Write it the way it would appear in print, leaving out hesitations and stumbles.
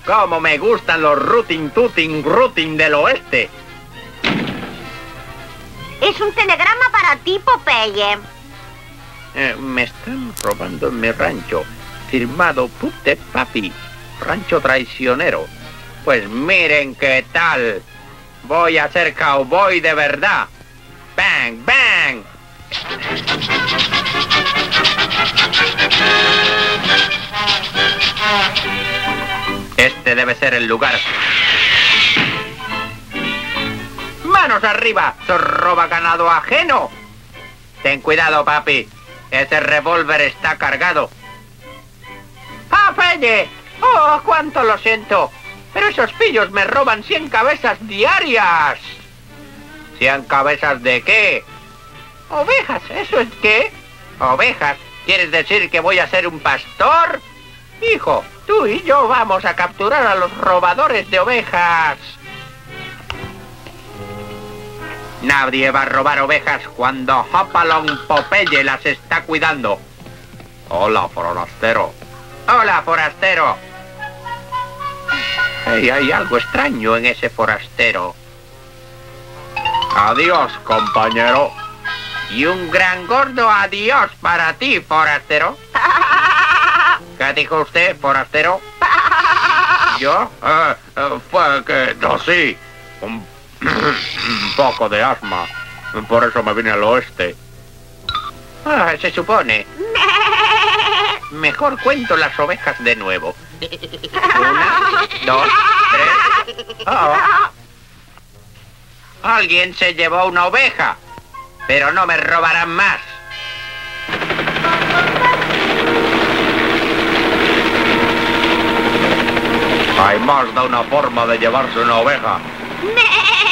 ¡Cómo me gustan los rooting del oeste! Es un telegrama para ti, Popeye. Me están robando en mi rancho. Firmado Pute Papi. Rancho traicionero. Pues miren qué tal. Voy a ser cowboy de verdad. ¡Bang, bang! Este debe ser el lugar. ¡Manos arriba! ¡Sos roba ganado ajeno! Ten cuidado, papi. Ese revólver está cargado. ¡Popeye! ¡Oh, cuánto lo siento! Pero esos pillos me roban 100 cabezas diarias. ¿100 cabezas de qué? ¿Ovejas? ¿Eso es qué? ¿Ovejas? ¿Quieres decir que voy a ser un pastor? Hijo, tú y yo vamos a capturar a los robadores de ovejas. Nadie va a robar ovejas cuando Hopalong Popeye las está cuidando. Hola, forastero. Hola, forastero. Hey, hay algo extraño en ese forastero. Adiós, compañero. Y un gran gordo adiós para ti, forastero. ¿Qué dijo usted, forastero? ¿Yo? Fue que... No, sí. Un poco de asma. Por eso me vine al oeste. Se supone. Mejor cuento las ovejas de nuevo. 1, 2, 3. Oh. Alguien se llevó una oveja. Pero no me robarán más. Hay más de una forma de llevarse una oveja.